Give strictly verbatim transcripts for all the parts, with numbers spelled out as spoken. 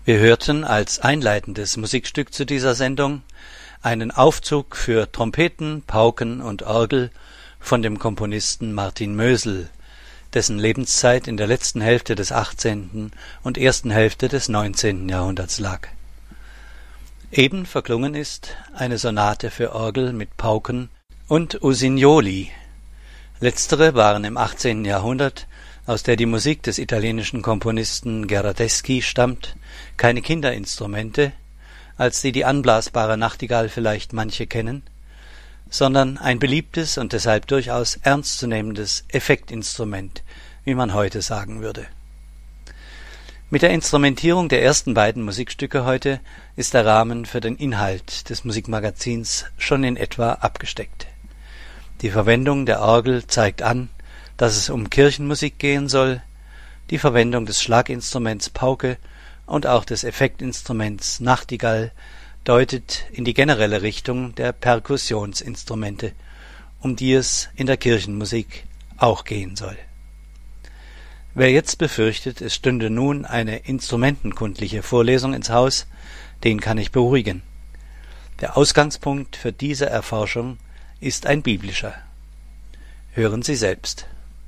Wir hörten als einleitendes Musikstück zu dieser Sendung einen Aufzug für Trompeten, Pauken und Orgel von dem Komponisten Martin Mösel, dessen Lebenszeit in der letzten Hälfte des achtzehnten und ersten Hälfte des neunzehnten Jahrhunderts lag. Eben verklungen ist eine Sonate für Orgel mit Pauken und Usignoli. Letztere waren im achtzehnten Jahrhundert, aus der die Musik des italienischen Komponisten Gherardeschi stammt, keine Kinderinstrumente, als die die anblasbare Nachtigall vielleicht manche kennen, sondern ein beliebtes und deshalb durchaus ernstzunehmendes Effektinstrument, wie man heute sagen würde. Mit der Instrumentierung der ersten beiden Musikstücke heute ist der Rahmen für den Inhalt des Musikmagazins schon in etwa abgesteckt. Die Verwendung der Orgel zeigt an, dass es um Kirchenmusik gehen soll, die Verwendung des Schlaginstruments Pauke und auch des Effektinstruments Nachtigall deutet in die generelle Richtung der Perkussionsinstrumente, um die es in der Kirchenmusik auch gehen soll. Wer jetzt befürchtet, es stünde nun eine instrumentenkundliche Vorlesung ins Haus, den kann ich beruhigen. Der Ausgangspunkt für diese Erforschung ist ein biblischer. Hören Sie selbst.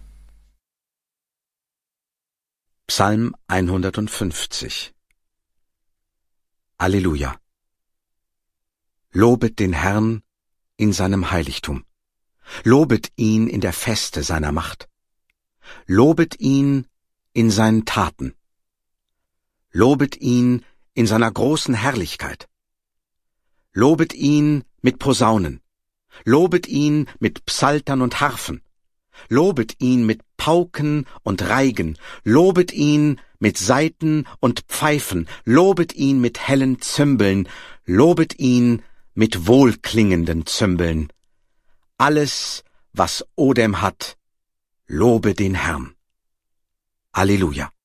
Psalm hundertfünfzig. Alleluja. Lobet den Herrn in seinem Heiligtum. Lobet ihn in der Feste seiner Macht. Lobet ihn in seinen Taten. Lobet ihn in seiner großen Herrlichkeit. Lobet ihn mit Posaunen. Lobet ihn mit Psaltern und Harfen. Lobet ihn mit Pauken und Reigen. Lobet ihn mit Saiten und Pfeifen. Lobet ihn mit hellen Zymbeln. Lobet ihn mit wohlklingenden Zymbeln. Alles, was Odem hat, lobe den Herrn. Alleluja.